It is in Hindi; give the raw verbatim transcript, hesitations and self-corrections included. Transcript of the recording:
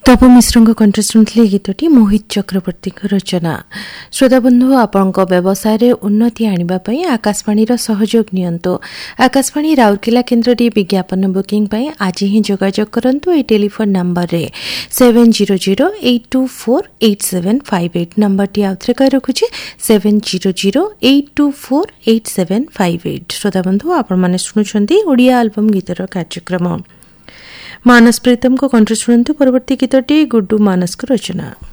तप मिश्र कंठ शुणी गीतटी मोहित चक्रवर्ती रचना। श्रोता बंधु आपण व्यवसाय उन्नति आने आकाशवाणी सहयोग नियंतु। आकाशवाणी राउरकेला केन्द्र रे विज्ञापन बुकिंग पाई आज ही जोगाजोग करंतु। ए टेलीफोन नंबर रे seven zero zero eight to four eight seven five eight number T आउथरे कह रखुछि seven zero zero eight to four eight seven five eight. श्रोता बंधु आपण माने सुनुछंती ओडिया एल्बम गीतर कार्यक्रम। मानस प्रीतम को कंठ शुणु। परवर्ती गीतटी गुड्डू मानस को रचना।